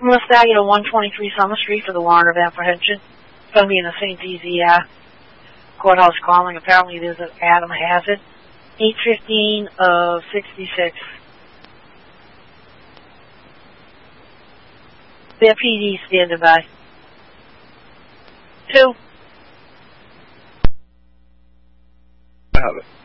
Melissa Aguilar, 123 Summer Street for the warrant of apprehension. It's going to be in the St. Easy courthouse calling. Apparently there's an Adam Hazard. 815 of 66. Their PD standing by. 2. I have it.